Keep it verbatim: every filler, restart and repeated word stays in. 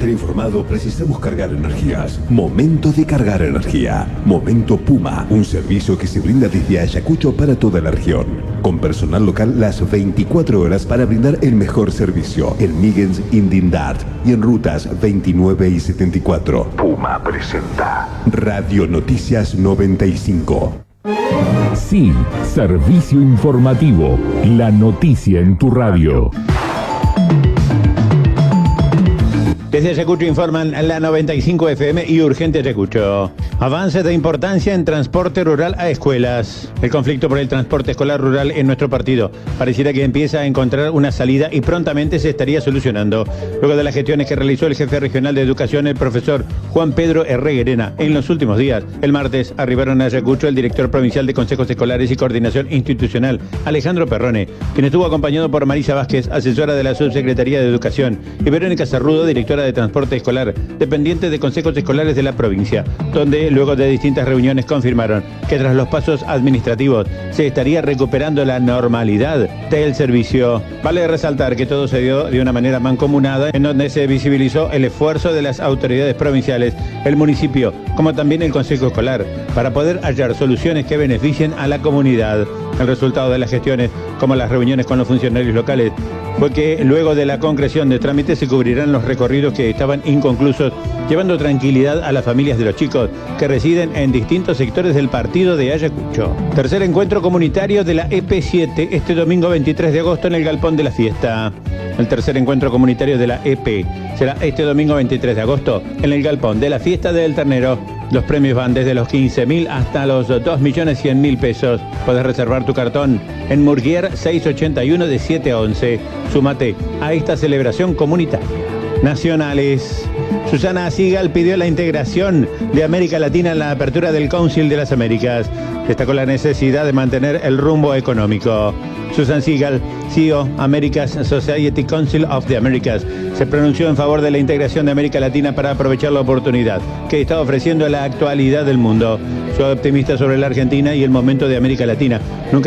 estar informado, precisamos cargar energías. Momento de cargar energía. Momento Puma, un servicio que se brinda desde Ayacucho para toda la región. Con personal local las veinticuatro horas para brindar el mejor servicio. En Migens, Indindart y en rutas veintinueve y setenta y cuatro. Puma presenta Radio Noticias noventa y cinco. Sí, servicio informativo. La noticia en tu radio. Desde Ayacucho informan la noventa y cinco F M y Urgente Ayacucho. Avances de importancia en transporte rural a escuelas. El conflicto por el transporte escolar rural en nuestro partido pareciera que empieza a encontrar una salida y prontamente se estaría solucionando. Luego de las gestiones que realizó el jefe regional de educación, el profesor Juan Pedro Herreguerena, en los últimos días, el martes arribaron a Ayacucho el director provincial de consejos escolares y coordinación institucional, Alejandro Perrone, quien estuvo acompañado por Marisa Vázquez, asesora de la Subsecretaría de Educación, y Verónica Cerrudo, directora de Transporte Escolar, dependiente de consejos escolares de la provincia, donde luego de distintas reuniones confirmaron que tras los pasos administrativos se estaría recuperando la normalidad del servicio. Vale resaltar que todo se dio de una manera mancomunada, en donde se visibilizó el esfuerzo de las autoridades provinciales, el municipio, como también el consejo escolar, para poder hallar soluciones que beneficien a la comunidad. El resultado de las gestiones, como las reuniones con los funcionarios locales, fue que luego de la concreción de trámites se cubrirán los recorridos que estaban inconclusos, llevando tranquilidad a las familias de los chicos que residen en distintos sectores del partido de Ayacucho. Tercer encuentro comunitario de la E P siete este domingo veintitrés de agosto en el Galpón de la Fiesta. El tercer encuentro comunitario de la E P será este domingo veintitrés de agosto en el Galpón de la Fiesta del Ternero. Los premios van desde los quince mil hasta los dos millones cien mil pesos. Puedes reservar tu cartón en Murguier seiscientos ochenta y uno de siete a once. Súmate a esta celebración comunitaria. Nacionales. Susana Sigal pidió la integración de América Latina en la apertura del Council de las Américas. Destacó la necesidad de mantener el rumbo económico. Susan Sigal, C E O America's Society Council of the Americas, se pronunció en favor de la integración de América Latina para aprovechar la oportunidad que está ofreciendo la actualidad del mundo. Fue optimista sobre la Argentina y el momento de América Latina. Nunca